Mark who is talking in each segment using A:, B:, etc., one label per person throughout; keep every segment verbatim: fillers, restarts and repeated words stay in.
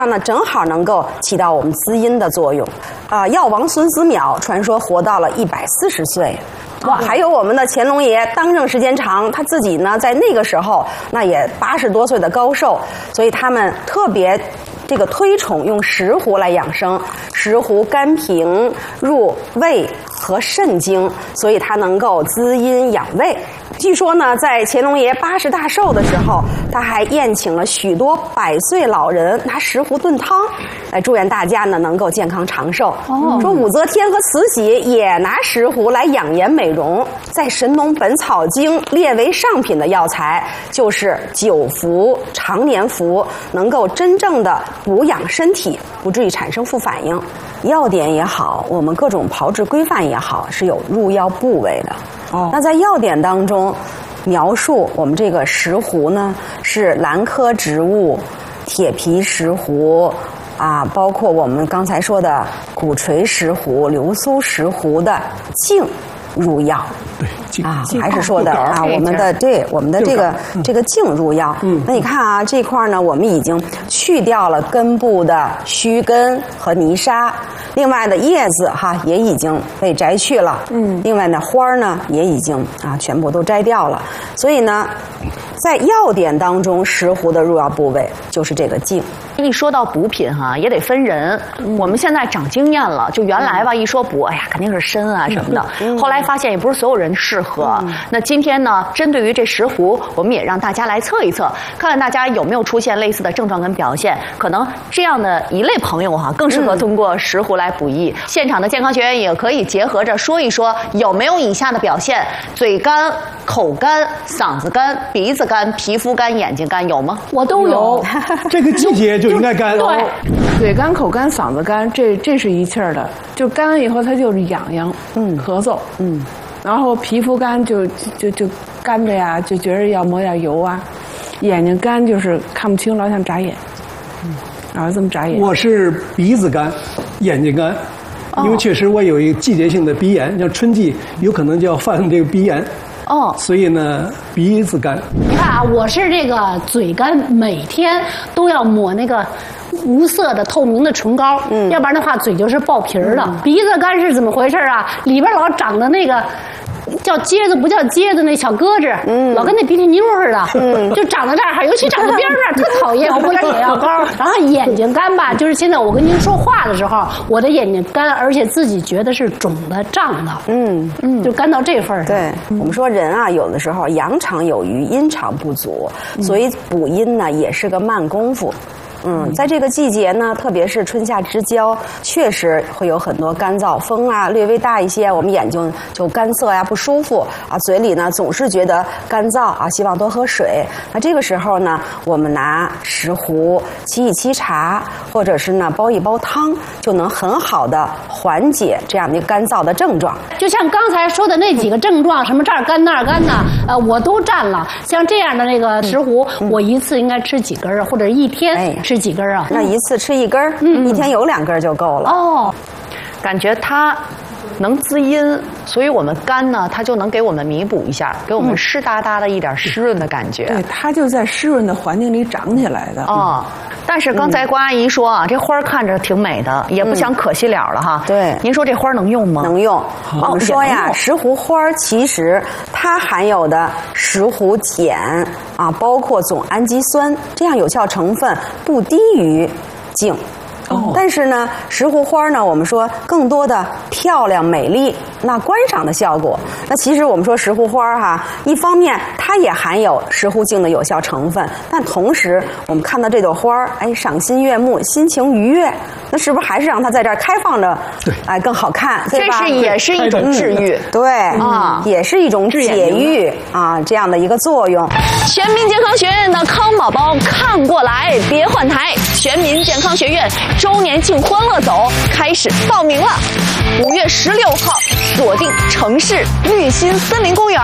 A: 呢正好能够起到我们滋阴的作用。啊，药王孙思邈传说活到了一百四十岁。哇，还有我们的乾隆爷当政时间长，他自己呢在那个时候那也八十多岁的高寿，所以他们特别这个推崇用石斛来养生。石斛甘平，入胃和肾经，所以它能够滋阴养胃。据说呢，在乾隆爷八十大寿的时候，他还宴请了许多百岁老人，拿石斛炖汤，来祝愿大家呢能够健康长寿。哦，说武则天和慈禧也拿石斛来养颜美容，在《神农本草经》列为上品的药材，就是久服、常年服，能够真正的补养身体，不至于产生副反应。药典也好，我们各种炮制规范也好，是有入药部位的。哦，那在药典当中描述我们这个石斛呢，是兰科植物、铁皮石斛啊，包括我们刚才说的鼓槌石斛、流苏石斛的茎入药。对啊，还是说的啊，我们的对我们的这个这个茎入药。嗯，那你看啊，这块呢，我们已经去掉了根部的须根和泥沙，另外的叶子哈也已经被摘去了。嗯，另外呢花呢也已经啊全部都摘掉了。所以呢，在药典当中，石斛的入药部位就是这个茎。
B: 一说到补品哈，也得分人。嗯、我们现在长经验了，就原来吧，一说补，哎呀，肯定是参啊什么的。嗯、后来发现也不是所有人适合。嗯、那今天呢，针对于这石斛，我们也让大家来测一测，看看大家有没有出现类似的症状跟表现。可能这样的一类朋友哈，更适合通过石斛来补益。嗯、现场的健康学员也可以结合着说一说，有没有以下的表现：嘴干、口干、嗓子干、鼻子干、皮肤干、眼睛干，有吗？
C: 我都有。
D: 这个季节就应该干。
C: 对，嘴干、口干、嗓子干，这这是一气儿的。就干了以后，它就是痒痒，嗯，咳嗽，嗯，然后皮肤干就就就干着呀，就觉得要抹点油啊。眼睛干就是看不清，老想眨眼，嗯，然后这么眨眼。
D: 我是鼻子干，眼睛干，因为确实我有一个季节性的鼻炎，像春季有可能就要犯这个鼻炎。哦，所以呢，鼻子干。
E: 你看啊，我是这个嘴干，每天都要抹那个无色的透明的唇膏，嗯，要不然的话嘴就是爆皮儿的。嗯、鼻子干是怎么回事啊？里边老长的那个叫疖子，不叫疖子，那小疙瘩，嗯，老跟那鼻涕妞似的，嗯，就长到这儿，尤其长到边上，特讨厌。我回来也要膏。然后眼睛干吧，就是现在我跟您说话的时候，我的眼睛干，而且自己觉得是肿的、胀的，嗯嗯，就干到这份儿上。
A: 对，嗯、我们说人啊，有的时候阳常有余，阴常不足，所以补阴呢也是个慢功夫。嗯，在这个季节呢，特别是春夏之交，确实会有很多干燥，风啊略微大一些，我们眼睛就干涩呀、不舒服啊，嘴里呢总是觉得干燥啊，希望多喝水。那这个时候呢，我们拿石斛沏一沏茶，或者是呢煲一煲汤，就能很好的缓解这样的一个干燥的症状。
E: 就像刚才说的那几个症状，什么这儿干那儿干呐，呃，我都占了。像这样的那个石斛，嗯、我一次应该吃几根啊，或者一天。哎吃几根啊？
A: 那一次吃一根，嗯，一天有两根就够了。
B: 哦，感觉它能滋阴，所以我们肝呢，它就能给我们弥补一下，给我们湿哒哒的一点湿润的感觉。
C: 对，它就在湿润的环境里长起来的。
B: 哦，但是刚才关阿姨说啊，这花看着挺美的，也不想可惜了了哈。
A: 对，
B: 您说这花能用吗？
A: 能用。我们说呀，石斛花其实它含有的石斛碱啊，包括总氨基酸这样有效成分不低于茎。哦、但是呢，石斛花呢，我们说更多的漂亮美丽，那观赏的效果。那其实我们说石斛花哈，一方面它也含有石斛净的有效成分，但同时我们看到这朵花，哎，赏心悦目，心情愉悦，那是不是还是让它在这儿开放着？对，哎，更好看，对吧？
B: 这是也是一种治愈，
A: 嗯、对啊、嗯，也是一种解郁啊这样的一个作用。
B: 全民健康学院的康宝宝看过来，别换台！全民健康学院周年庆欢乐走开始报名了，五月十六号锁定城市绿心森林公园，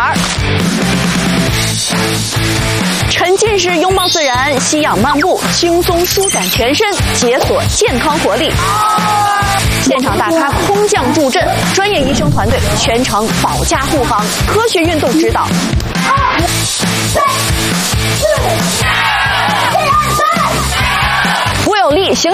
B: 沉浸式拥抱自然，吸氧漫步，轻松舒展全身，解锁健康活力。现场大咖空降助阵，专业医生团队全程保驾护航，科学运动指导。二三四，一二三，不有力行。